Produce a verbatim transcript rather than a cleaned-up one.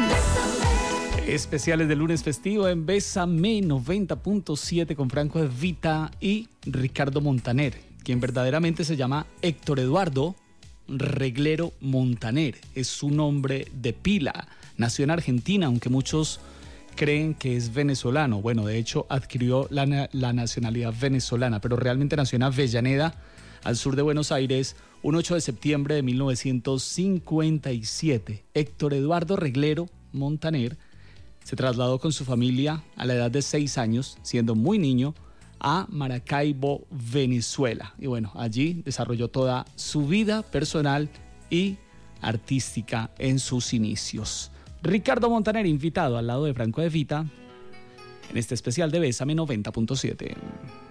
Especiales de lunes festivo en Bésame noventa punto siete con Franco De Vita y Ricardo Montaner, quien verdaderamente se llama Héctor Eduardo Reglero Montaner. Es su nombre de pila. Nació en Argentina, aunque muchos creen que es venezolano. Bueno, de hecho adquirió la, la nacionalidad venezolana, pero realmente nació en Avellaneda, al sur de Buenos Aires, un ocho de septiembre de mil novecientos cincuenta y siete. Héctor Eduardo Reglero Montaner se trasladó con su familia a la edad de seis años, siendo muy niño, a Maracaibo, Venezuela. Y bueno, allí desarrolló toda su vida personal y artística en sus inicios. Ricardo Montaner, invitado al lado de Franco De Vita en este especial de Bésame noventa punto siete.